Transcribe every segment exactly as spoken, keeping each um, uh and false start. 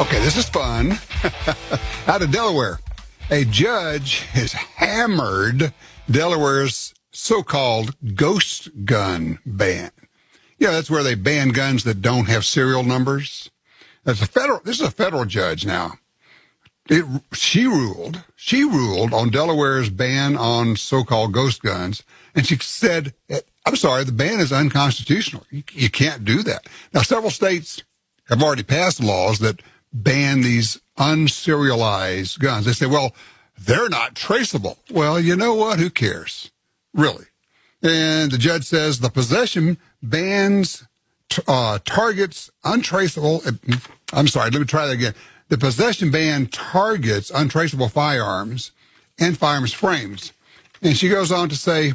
Okay, this is fun. Out of Delaware, a judge has hammered Delaware's so-called ghost gun ban. Yeah, that's where they ban guns that don't have serial numbers. That's a federal. This is a federal judge now. It, she ruled. She ruled on Delaware's ban on so-called ghost guns, and she said, "I'm sorry, the ban is unconstitutional. You, you can't do that." Now, several states have already passed laws that ban these unserialized guns. They say, well, they're not traceable. Well, you know what? Who cares? Really? And the judge says the possession bans uh, targets untraceable. I'm sorry, let me try that again. The possession ban targets untraceable firearms and firearms frames. And she goes on to say,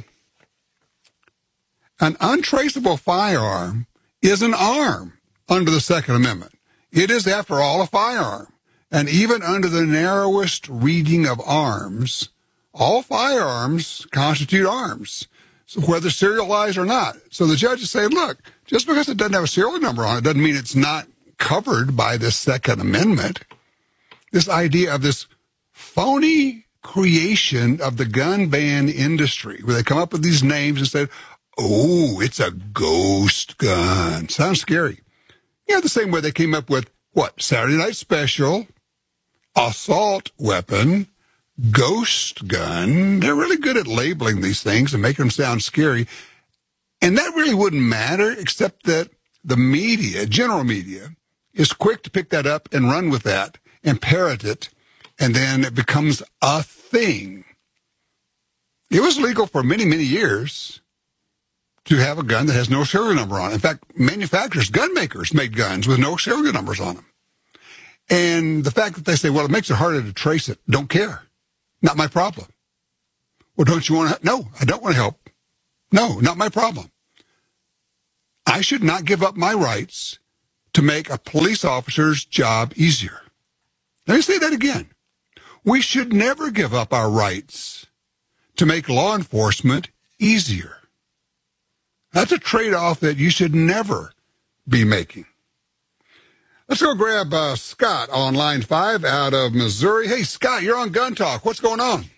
an untraceable firearm is an arm under the Second Amendment. It is, after all, a firearm. And even under the narrowest reading of arms, all firearms constitute arms, so whether serialized or not. So the judge is saying, look, just because it doesn't have a serial number on it doesn't mean it's not covered by the Second Amendment. This idea of this phony creation of the gun ban industry, where they come up with these names and say, oh, it's a ghost gun. Sounds scary. Yeah, the same way they came up with, what, Saturday Night Special, assault weapon, ghost gun. They're really good at labeling these things and making them sound scary. And that really wouldn't matter, except that the media, general media, is quick to pick that up and run with that and parrot it, and then it becomes a thing. It was legal for many, many years to have a gun that has no serial number on it. In fact, manufacturers, gun makers, made guns with no serial numbers on them. And the fact that they say, well, it makes it harder to trace it, don't care. Not my problem. Well, don't you want to? No, I don't want to help. No, not my problem. I should not give up my rights to make a police officer's job easier. Let me say that again. We should never give up our rights to make law enforcement easier. That's a trade-off that you should never be making. Let's go grab uh, Scott on line five out of Missouri. Hey, Scott, you're on Gun Talk. What's going on?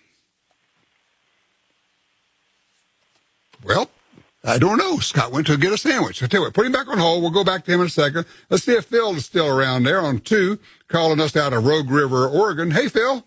Well, I don't know. Scott went to get a sandwich. I tell you what, put him back on hold. We'll go back to him in a second. Let's see if Phil is still around there on two, calling us out of Rogue River, Oregon. Hey, Phil.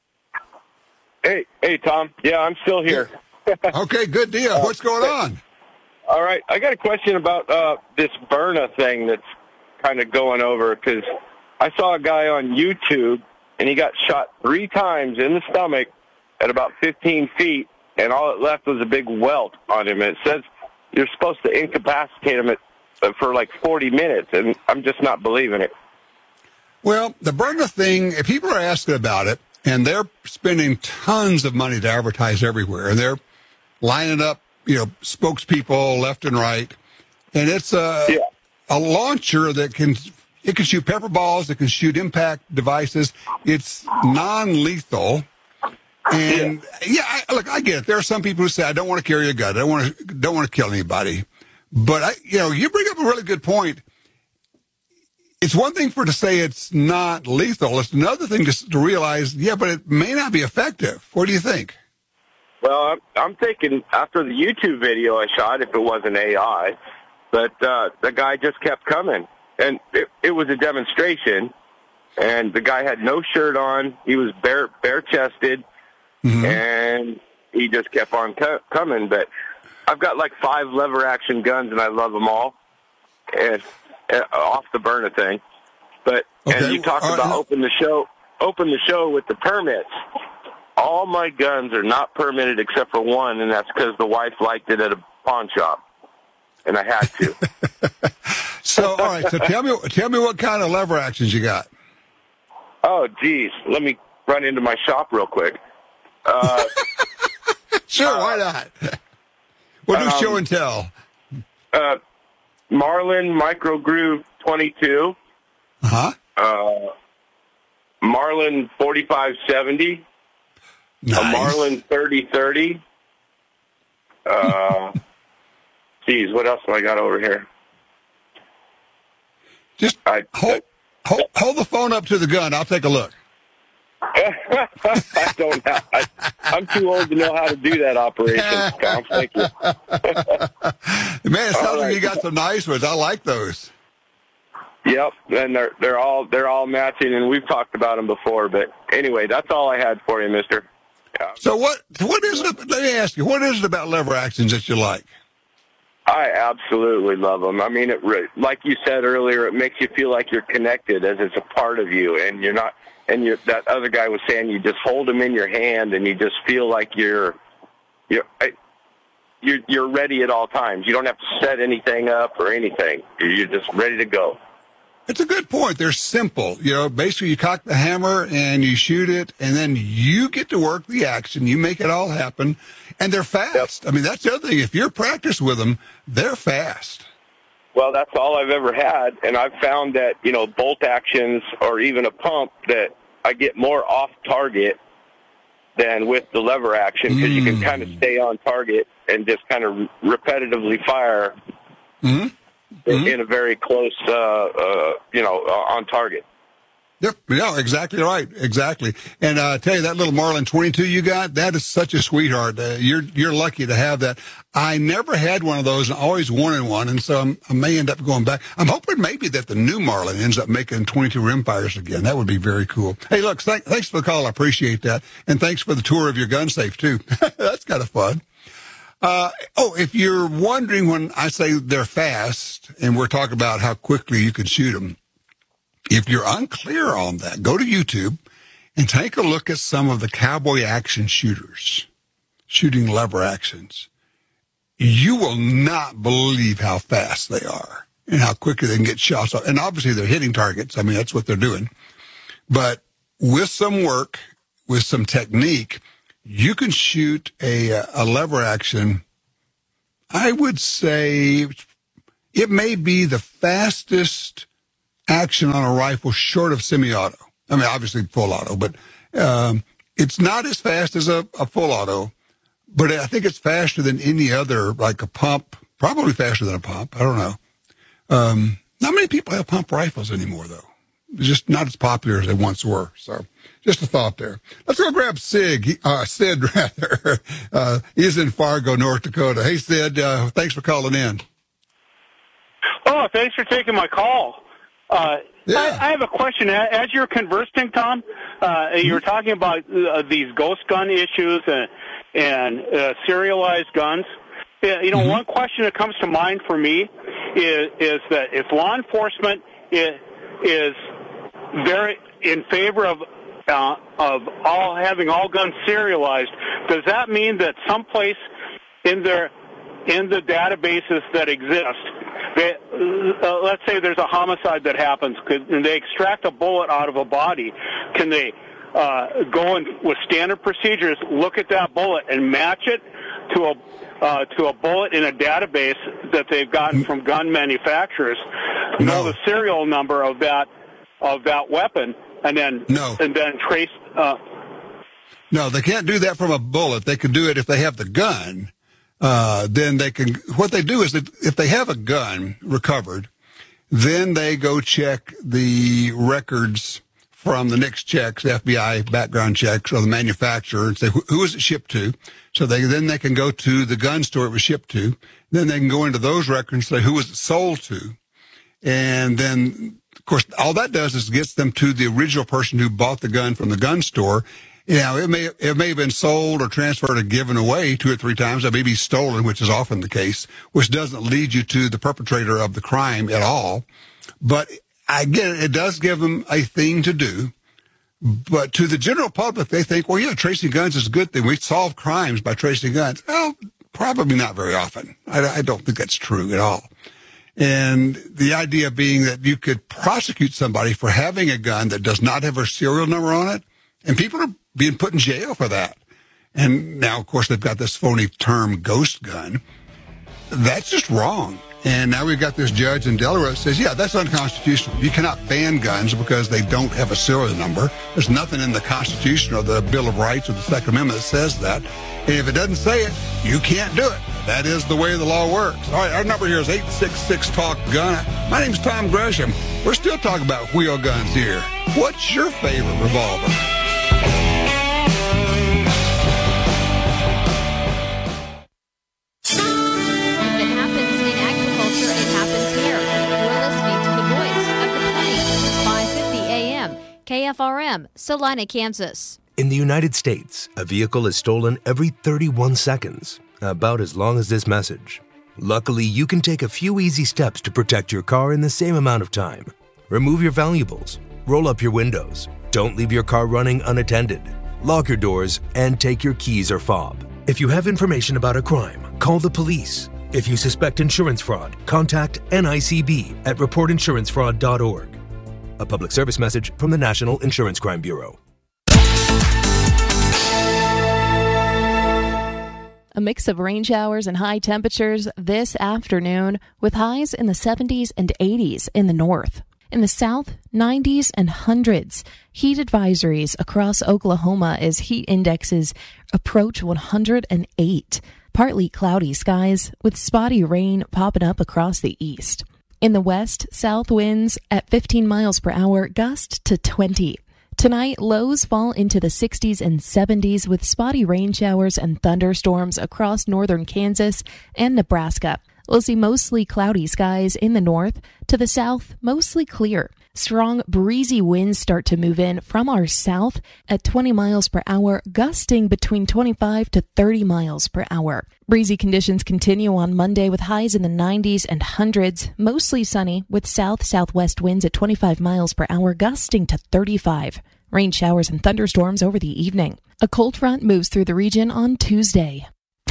Hey, hey, Tom. Yeah, I'm still here. Okay, good deal. Uh, What's going on? All right. I got a question about uh, this Byrna thing that's kind of going over, because I saw a guy on YouTube, and he got shot three times in the stomach at about fifteen feet, and all it left was a big welt on him. And it says you're supposed to incapacitate him at, uh, for like forty minutes, and I'm just not believing it. Well, the Byrna thing, if people are asking about it, and they're spending tons of money to advertise everywhere, and they're lining up, you know, spokespeople left and right, and it's a, yeah. a launcher that can, it can shoot pepper balls, it can shoot impact devices. It's non-lethal. And yeah, I, look, I get it. There are some people who say, I don't want to carry a gun. I don't want to, don't want to kill anybody. But I, you know, you bring up a really good point. It's one thing for to say it's not lethal. It's another thing to, to realize, yeah, but it may not be effective. What do you think? Well, I'm, I'm thinking after the YouTube video I shot, if it wasn't A I, but uh, the guy just kept coming. And it, it was a demonstration, and the guy had no shirt on. He was bare, bare-chested, mm-hmm. and he just kept on co- coming. But I've got like five lever-action guns, and I love them all, and uh, off the Byrna thing. But okay. And you talked uh, about open the show, open the show with the permits. All my guns are not permitted except for one, and that's because the wife liked it at a pawn shop, and I had to. So, all right. So tell me, tell me what kind of lever actions you got. Oh, geez. Let me run into my shop real quick. Uh, sure, uh, why not? We'll do um, show and tell. Uh, Marlin Micro Groove twenty-two. Uh-huh. Uh, Marlin forty-five seventy. Nice. A Marlin thirty thirty. Uh, geez, what else do I got over here? Just I, hold, hold, hold the phone up to the gun. I'll take a look. I don't have, I, I'm too old to know how to do that operation, Tom. Thank you. Man, it sounds All like right. you got some nice ones. I like those. Yep, and they're they're all they're all matching, and we've talked about them before. But anyway, that's all I had for you, Mister. Yeah. So what? What is it? Let me ask you. What is it about lever actions that you like? I absolutely love them. I mean, it re- like you said earlier, it makes you feel like you're connected, as it's a part of you, and you're not. And you're, that other guy was saying you just hold them in your hand, and you just feel like you're you're you're you're ready at all times. You don't have to set anything up or anything. You're just ready to go. It's a good point. They're simple. You know, basically you cock the hammer and you shoot it, and then you get to work the action. You make it all happen, and they're fast. Yep. I mean, that's the other thing. If you're practiced with them, they're fast. Well, that's all I've ever had, and I've found that, you know, bolt actions or even a pump, that I get more off target than with the lever action, because mm. you can kind of stay on target and just kind of repetitively fire. Mm-hmm. Mm-hmm. in a very close, uh, uh, you know, uh, on target. Yep, yeah, exactly right, exactly. And uh, I tell you, that little Marlin twenty-two you got, that is such a sweetheart. Uh, you're you're lucky to have that. I never had one of those, and always wanted one, and so I'm, I may end up going back. I'm hoping maybe that the new Marlin ends up making twenty-two rimfires again. That would be very cool. Hey, look, th- thanks for the call. I appreciate that, and thanks for the tour of your gun safe too. That's kind of fun. Uh, oh, if you're wondering, when I say they're fast, and we're talking about how quickly you can shoot them, if you're unclear on that, go to YouTube and take a look at some of the cowboy action shooters shooting lever actions. You will not believe how fast they are and how quickly they can get shots off. And obviously they're hitting targets. I mean, that's what they're doing. But with some work, with some technique, you can shoot a, a lever action. I would say it may be the fastest action on a rifle short of semi-auto. I mean, obviously full auto, but um, it's not as fast as a, a full auto, but I think it's faster than any other, like a pump, probably faster than a pump. I don't know. Um, not many people have pump rifles anymore, though. It's just not as popular as they once were. So just a thought there. Let's go grab Sig, uh, Sid, rather. Uh, he's in Fargo, North Dakota. Hey, Sid, uh, thanks for calling in. Oh, thanks for taking my call. Uh, yeah. I, I have a question. As you're conversing, Tom, uh, mm-hmm. you were talking about uh, these ghost gun issues and, and uh, serialized guns. You know, mm-hmm. one question that comes to mind for me is, is that if law enforcement is, is very in favor of uh, of all having all guns serialized, does that mean that someplace in their in the databases that exist, they, uh, let's say there's a homicide that happens, and they extract a bullet out of a body, can they uh, go in with standard procedures, look at that bullet and match it to a uh, to a bullet in a database that they've gotten from gun manufacturers, no. know the serial number of that of that weapon, and then no. and then trace. Uh, no, they can't do that from a bullet. They can do it if they have the gun. Uh, then they can. What they do is that if they have a gun recovered, then they go check the records from the N I C S checks, F B I background checks, or the manufacturer, and say who, who is it shipped to. So they then they can go to the gun store it was shipped to. Then they can go into those records and say who was it sold to, and then. Of course, all that does is gets them to the original person who bought the gun from the gun store. You know, it may it may have been sold or transferred or given away two or three times. It may be stolen, which is often the case, which doesn't lead you to the perpetrator of the crime at all. But again, it does give them a thing to do. But to the general public, they think, well, yeah, tracing guns is a good thing. We solve crimes by tracing guns. Well, probably not very often. I, I don't think that's true at all. And the idea being that you could prosecute somebody for having a gun that does not have a serial number on it, and people are being put in jail for that. And now, of course, they've got this phony term, ghost gun. That's just wrong. And now we've got this judge in Delaware that says, yeah, that's unconstitutional. You cannot ban guns because they don't have a serial number. There's nothing in the Constitution or the Bill of Rights or the Second Amendment that says that. And if it doesn't say it, you can't do it. That is the way the law works. All right, our number here is eight six six, talk gun. My name's Tom Gresham. We're still talking about wheel guns here. What's your favorite revolver? If it happens in agriculture, it happens here. You're listening to the voice of the Plains, five fifty A M, K F R M, Salina, Kansas. In the United States, a vehicle is stolen every thirty-one seconds, about as long as this message. Luckily, you can take a few easy steps to protect your car in the same amount of time. Remove your valuables, roll up your windows, don't leave your car running unattended, lock your doors, and take your keys or fob. If you have information about a crime, call the police. If you suspect insurance fraud, contact N I C B at report insurance fraud dot org. A public service message from the National Insurance Crime Bureau. A mix of rain showers and high temperatures this afternoon, with highs in the seventies and eighties in the north. In the south, nineties and hundreds. Heat advisories across Oklahoma as heat indexes approach one hundred eight. Partly cloudy skies with spotty rain popping up across the east. In the west, south winds at fifteen miles per hour, gust to twenty. Tonight, lows fall into the sixties and seventies with spotty rain showers and thunderstorms across northern Kansas and Nebraska. We'll see mostly cloudy skies in the north. To the south, mostly clear. Strong, breezy winds start to move in from our south at twenty miles per hour, gusting between twenty-five to thirty miles per hour. Breezy conditions continue on Monday with highs in the nineties and hundreds, mostly sunny with south-southwest winds at twenty-five miles per hour, gusting to thirty-five. Rain showers and thunderstorms over the evening. A cold front moves through the region on Tuesday.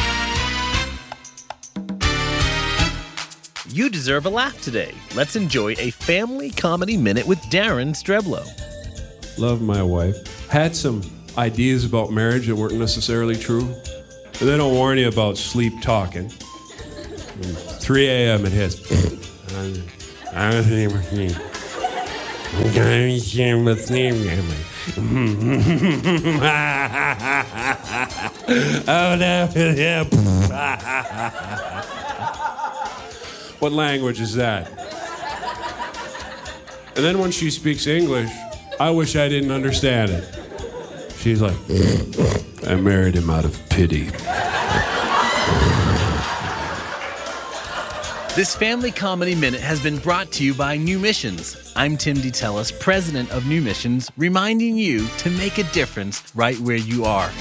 You deserve a laugh today. Let's enjoy a family comedy minute with Darren Streblow. Love my wife. Had some ideas about marriage that weren't necessarily true. But they don't warn you about sleep talking. three a.m. it hits. What language is that? And then when she speaks English, I wish I didn't understand it. She's like, I married him out of pity. This Family Comedy Minute has been brought to you by New Missions. I'm Tim DeTellis, president of New Missions, reminding you to make a difference right where you are.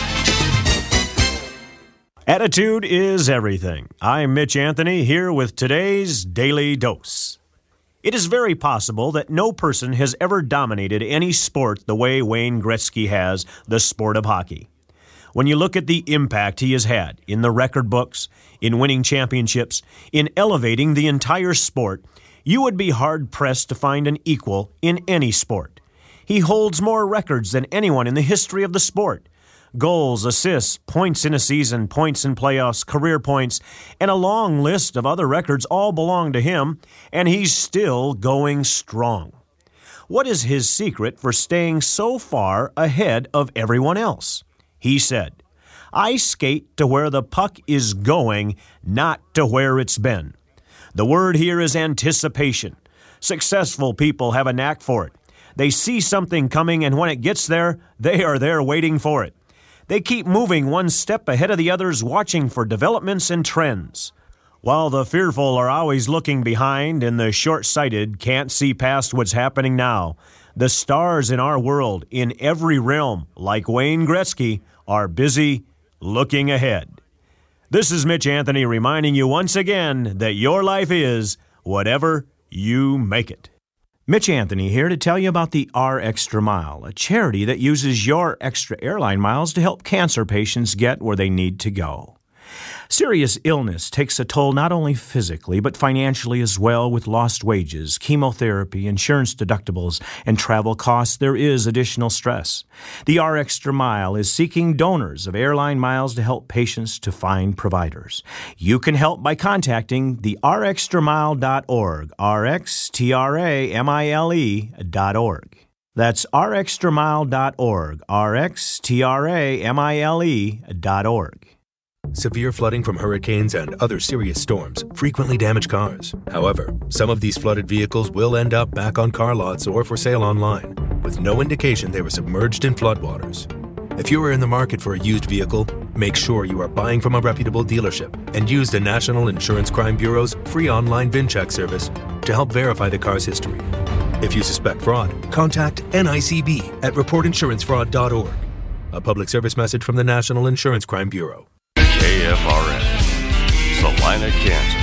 Attitude is everything. I'm Mitch Anthony here with today's Daily Dose. It is very possible that no person has ever dominated any sport the way Wayne Gretzky has the sport of hockey. When you look at the impact he has had in the record books, in winning championships, in elevating the entire sport, you would be hard-pressed to find an equal in any sport. He holds more records than anyone in the history of the sport. Goals, assists, points in a season, points in playoffs, career points, and a long list of other records all belong to him, and he's still going strong. What is his secret for staying so far ahead of everyone else? He said, I skate to where the puck is going, not to where it's been. The word here is anticipation. Successful people have a knack for it. They see something coming, and when it gets there, they are there waiting for it. They keep moving one step ahead of the others, watching for developments and trends. While the fearful are always looking behind and the short-sighted can't see past what's happening now, the stars in our world, in every realm, like Wayne Gretzky, are busy looking ahead. This is Mitch Anthony reminding you once again that your life is whatever you make it. Mitch Anthony here to tell you about the R Extra Mile, a charity that uses your extra airline miles to help cancer patients get where they need to go. Serious illness takes a toll not only physically, but financially as well, with lost wages, chemotherapy, insurance deductibles, and travel costs. There is additional stress. The R Extra Mile is seeking donors of airline miles to help patients to find providers. You can help by contacting the r extra mile dot org, R X T R A M I L E dot org. That's r extra mile dot org, R X T R A M I L E dot org. Severe flooding from hurricanes and other serious storms frequently damage cars. However, some of these flooded vehicles will end up back on car lots or for sale online, with no indication they were submerged in floodwaters. If you are in the market for a used vehicle, make sure you are buying from a reputable dealership and use the National Insurance Crime Bureau's free online VIN check service to help verify the car's history. If you suspect fraud, contact N I C B at report insurance fraud dot org. A public service message from the National Insurance Crime Bureau. K F R N, Salina, Kansas.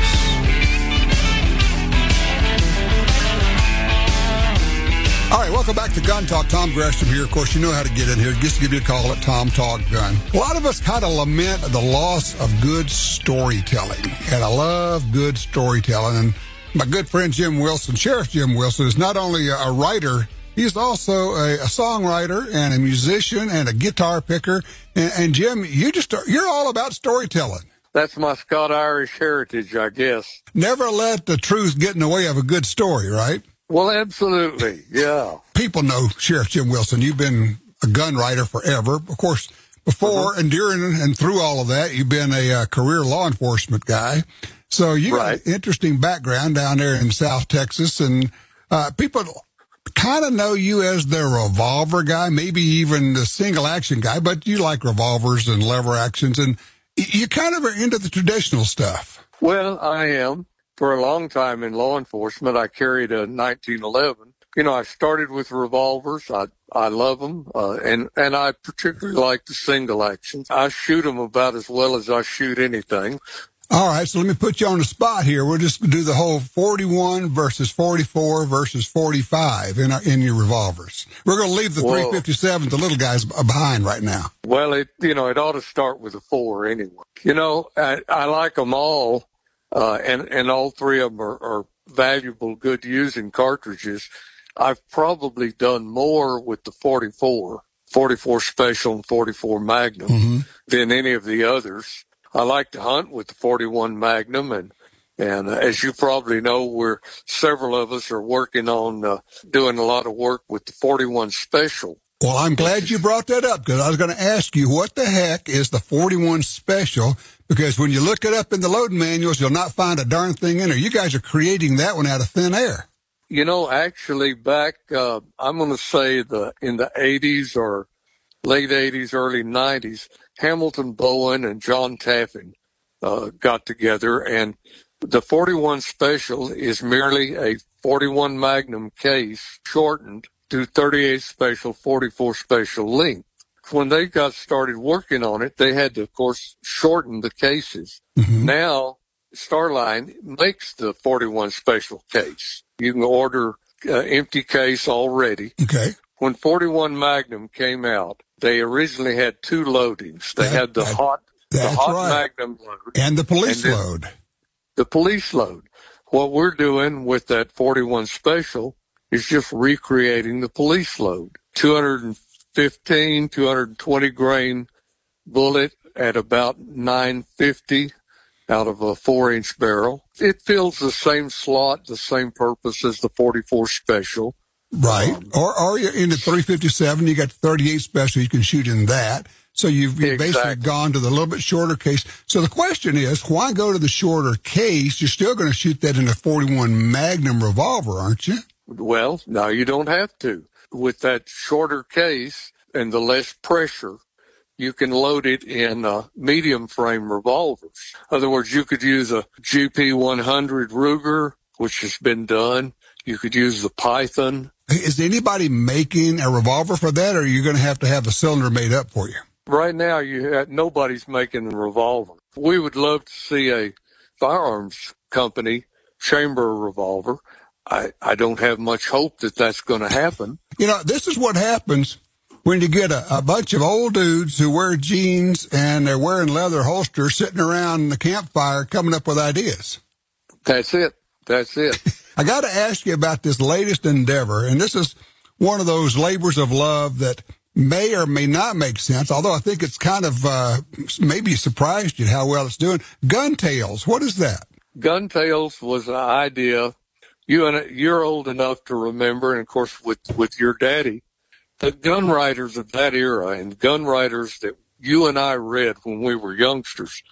All right, welcome back to Gun Talk. Tom Gresham here. Of course, you know how to get in here. Just give you a call at Tom Talk Gun. A lot of us kind of lament the loss of good storytelling, and I love good storytelling. And my good friend Jim Wilson, Sheriff Jim Wilson, is not only a writer, he's also a, a songwriter and a musician and a guitar picker. And, and Jim, you just you're all about storytelling. That's my Scott-Irish heritage, I guess. Never let the truth get in the way of a good story, right? Well, absolutely, yeah. People know Sheriff Jim Wilson. You've been a gun writer forever. Of course, before uh-huh. and during and through all of that, you've been a uh, career law enforcement guy. So you right. got an interesting background down there in South Texas, and uh, people kind of know you as the revolver guy, maybe even the single action guy, but you like revolvers and lever actions, and you kind of are into the traditional stuff. Well, I am. For a long time in law enforcement, I carried a nineteen eleven. You know, I started with revolvers. I I love them, uh, and and I particularly like the single actions. I shoot them about as well as I shoot anything. All right, so let me put you on the spot here. We'll just do the whole forty-one versus forty-four versus forty-five in our, in your revolvers. We're going to leave the Whoa. three fifty-seven, the little guys behind right now. Well, it you know it ought to start with a four anyway. You know, I, I like them all. Uh, and, and all three of them are, are valuable, good using cartridges. I've probably done more with the forty-four, forty-four Special and forty-four Magnum mm-hmm. than any of the others. I like to hunt with the forty-one Magnum, and, and uh, as you probably know, we're, several of us are working on uh, doing a lot of work with the forty-one Special. Well, I'm glad you brought that up, because I was going to ask you, what the heck is the forty-one Special? Because when you look it up in the loading manuals, you'll not find a darn thing in there. You guys are creating that one out of thin air. You know, actually back, uh, I'm going to say the in the eighties or late eighties, early nineties, Hamilton Bowen and John Taffin uh, got together, and the forty-one Special is merely a forty-one Magnum case shortened to thirty-eight Special, forty-four Special length. When they got started working on it, they had to, of course, shorten the cases. Mm-hmm. Now, Starline makes the forty-one Special case. You can order uh, empty case already. Okay. When forty-one Magnum came out, they originally had two loadings. They that, had the that, hot, the hot right. Magnum load and the police and load. The police load. What we're doing with that forty-one Special is just recreating the police load. two hundred fifteen, two hundred twenty grain bullet at about nine fifty out of a four inch barrel. It fills the same slot, the same purpose as the forty-four Special. Right. Um, or or you're in the three fifty-seven, you got the thirty-eight Special, you can shoot in that. So you've, you've exactly. basically gone to the little bit shorter case. So the question is, why go to the shorter case? You're still going to shoot that in a forty-one Magnum revolver, aren't you? Well, no, you don't have to. With that shorter case and the less pressure, you can load it in uh, medium frame revolvers. In other words, you could use a G P one hundred Ruger, which has been done. You could use the Python. Is anybody making a revolver for that, or are you going to have to have a cylinder made up for you? Right now, you have, nobody's making a revolver. We would love to see a firearms company chamber a revolver. I, I don't have much hope that that's going to happen. You know, this is what happens when you get a, a bunch of old dudes who wear jeans and they're wearing leather holsters sitting around the campfire coming up with ideas. That's it. That's it. I got to ask you about this latest endeavor, and this is one of those labors of love that may or may not make sense, although I think it's kind of uh, maybe surprised you how well it's doing. Gun Tales, what is that? Gun Tales was an idea. You and you're old enough to remember, and of course with, with your daddy, the gun writers of that era and gun writers that you and I read when we were youngsters,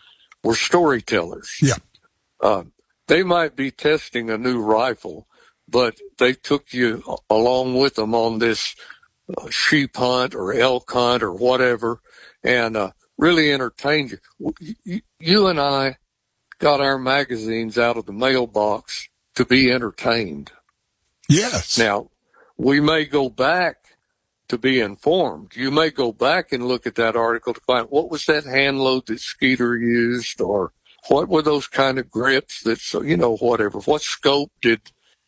were storytellers. Yeah. Uh, they might be testing a new rifle, but they took you along with them on this uh, sheep hunt or elk hunt or whatever, and uh, really entertained you. you. You and I got our magazines out of the mailbox to be entertained. Yes. Now, we may go back to be informed. You may go back and look at that article to find what was that hand load that Skeeter used, or what were those kind of grips that, so you know, whatever. What scope did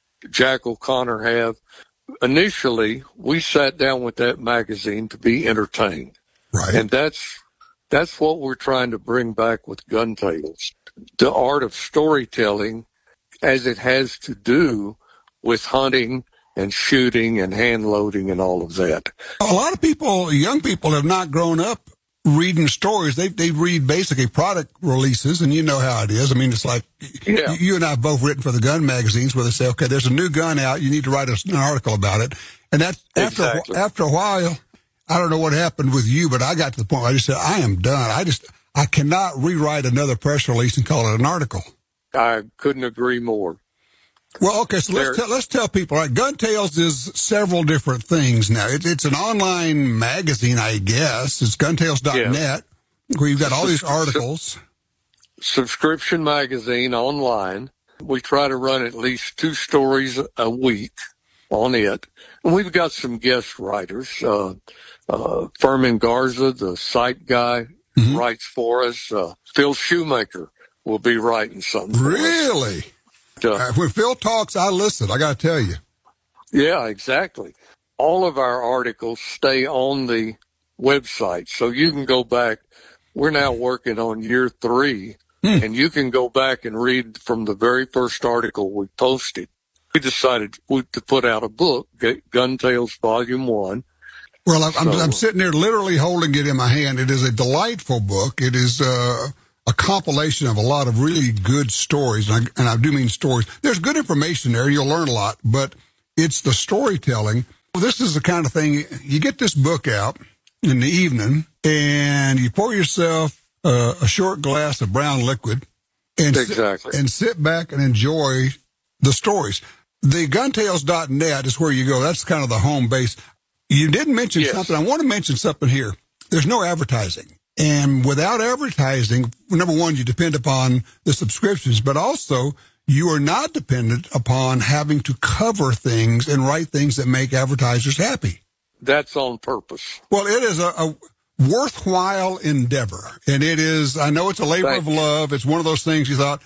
Jack O'Connor have? Initially, we sat down with that magazine to be entertained. Right. And that's that's what we're trying to bring back with Gun Tales. The art of storytelling as it has to do with hunting and shooting and hand loading and all of that. A lot of people, young people, have not grown up reading stories. They they read basically product releases, and you know how it is. I mean, it's like yeah. you and I have both written for the gun magazines where they say, okay, there's a new gun out. You need to write an article about it. And that after, exactly. after a while, I don't know what happened with you, but I got to the point where I just said, I am done. I just, I cannot rewrite another press release and call it an article. I couldn't agree more. Well, okay, so let's tell, let's tell people, right? Gun Tales is several different things now. It, it's an online magazine, I guess. It's gun tales dot net, yeah. where you've got all these articles. Subscription magazine online. We try to run at least two stories a week on it. And we've got some guest writers. Uh, uh, Furman Garza, the site guy, mm-hmm. writes for us. Uh, Phil Shoemaker will be writing something. Really? Uh, uh, when Phil talks, I listen. I got to tell you. Yeah, exactly. All of our articles stay on the website, so you can go back. We're now working on year three, hmm. and you can go back and read from the very first article we posted. We decided to put out a book, Gun Tales Volume One. Well, I'm, so, I'm, I'm sitting there literally holding it in my hand. It is a delightful book. It is uh, a compilation of a lot of really good stories, and I, and I do mean stories. There's good information there. You'll learn a lot, but it's the storytelling. Well, this is the kind of thing, you get this book out in the evening, and you pour yourself uh, a short glass of brown liquid and, exactly. sit, and sit back and enjoy the stories. The gun tales dot net is where you go. That's kind of the home base. You didn't mention yes. something. I want to mention something here. There's no advertising. And without advertising, number one, you depend upon the subscriptions, but also you are not dependent upon having to cover things and write things that make advertisers happy. That's on purpose. Well, it is a, a worthwhile endeavor. And it is, I know it's a labor Thank of love. It's one of those things you thought,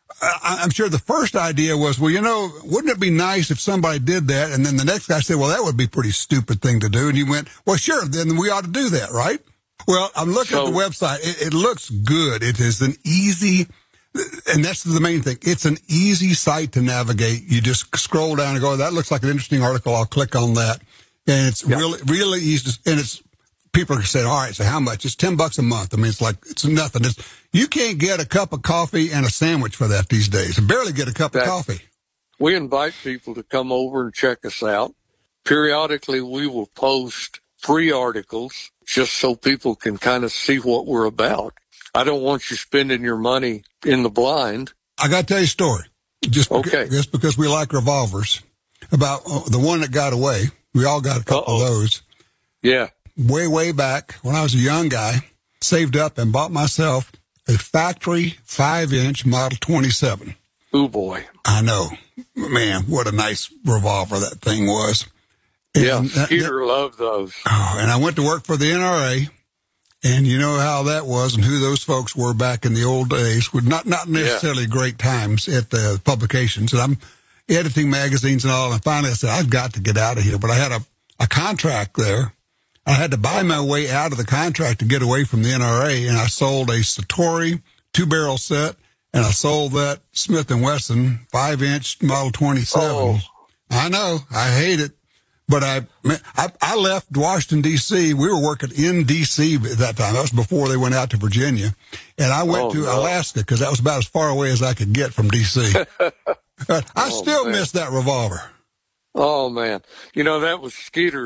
I, I'm sure the first idea was, well, you know, wouldn't it be nice if somebody did that? And then the next guy said, well, that would be a pretty stupid thing to do. And you went, well, sure, then we ought to do that, right? Well, I'm looking so, at the website. It, it looks good. It is an easy, and that's the main thing. It's an easy site to navigate. You just scroll down and go, that looks like an interesting article. I'll click on that. And it's yeah. really, really easy to, and it's, people are saying, all right, so how much? It's ten bucks a month. I mean, it's like, it's nothing. It's, you can't get a cup of coffee and a sandwich for that these days. You barely get a cup that, of coffee. We invite people to come over and check us out. Periodically, we will post free articles just so people can kind of see what we're about. I don't want you spending your money in the blind. I got to tell you a story. Just okay. because, just because we like revolvers. About uh, the one that got away. We all got a couple Uh-oh. of those. Yeah. Way, way back when I was a young guy, saved up and bought myself a factory five-inch Model twenty-seven. Oh, boy. I know. Man, what a nice revolver that thing was. And yeah, Peter loved those. Oh, and I went to work for the N R A, and you know how that was and who those folks were back in the old days. With not, not necessarily yeah. great times at the publications. And I'm editing magazines and all, and finally I said, I've got to get out of here. But I had a, a contract there. I had to buy my way out of the contract to get away from the N R A, and I sold a Satori two-barrel set, and I sold that Smith and Wesson five-inch Model twenty-seven. Oh. I know. I hate it. But I, I I left Washington, D C We were working in D C at that time. That was before they went out to Virginia. And I went oh, to no. Alaska because that was about as far away as I could get from D C I oh, still man. miss that revolver. Oh, man. You know, that was Skeeter's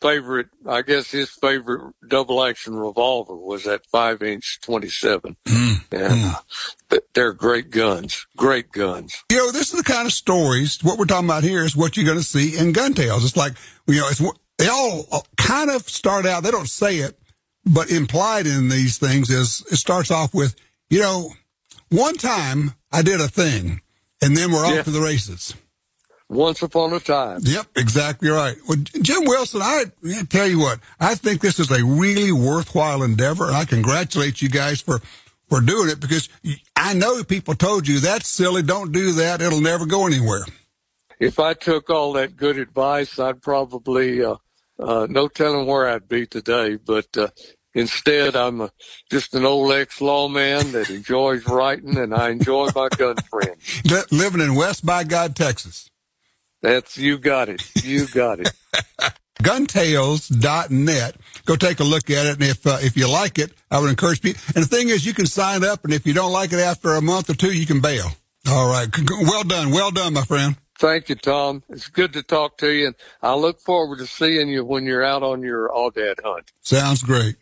favorite, I guess his favorite double-action revolver was that five-inch twenty-seven. Mm. And uh, they're great guns, great guns. You know, this is the kind of stories, what we're talking about here is what you're going to see in Gun Tales. It's like, you know, it's, they all kind of start out, they don't say it, but implied in these things is, it starts off with, you know, one time I did a thing, and then we're off yeah. to the races. Once upon a time. Yep, exactly right. Well, Jim Wilson, I, I tell you what, I think this is a really worthwhile endeavor, and I congratulate you guys for, for doing it, because I know people told you, that's silly, don't do that, it'll never go anywhere. If I took all that good advice, I'd probably, uh, uh, no telling where I'd be today, but uh, instead I'm a, just an old ex-lawman that enjoys writing, and I enjoy my gun friends. Living in West by God, Texas. That's, you got it. You got it. gun tales dot net. Go take a look at it, and if uh, if you like it, I would encourage people. And the thing is, you can sign up, and if you don't like it after a month or two, you can bail. All right. Well done. Well done, my friend. Thank you, Tom. It's good to talk to you, and I look forward to seeing you when you're out on your Aoudad hunt. Sounds great.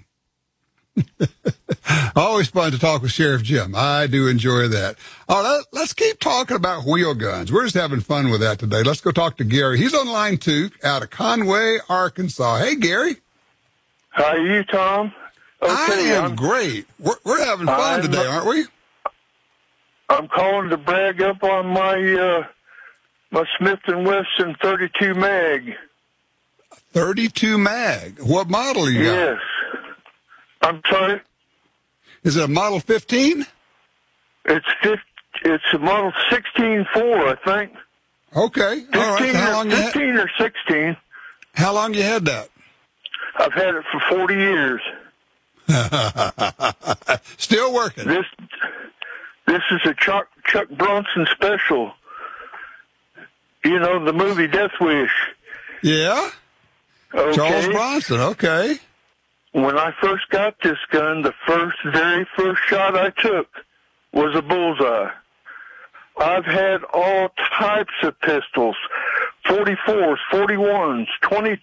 Always fun to talk with Sheriff Jim. I do enjoy that. All right, let's keep talking about wheel guns. We're just having fun with that today. Let's go talk to Gary. He's on line two out of Conway, Arkansas. Hey, Gary. How are you, Tom? Okay, I am I'm, great. We're, we're having fun I'm, today, aren't we? I'm calling to brag up on my uh, my Smith and Wesson thirty-two mag. thirty-two mag. What model are you got? Yes. I'm sorry? Is it a Model fifteen? It's fifty, it's a Model sixteen four, I think. Okay. fifteen, all right. How or, long fifteen you had, or sixteen. How long you had that? I've had it for forty years. Still working. This this is a Chuck, Chuck Bronson special. You know, the movie Death Wish. Yeah? Okay. Charles Bronson, okay. When I first got this gun, the first, very first shot I took was a bullseye. I've had all types of pistols, forty-fours, forty-ones, twenty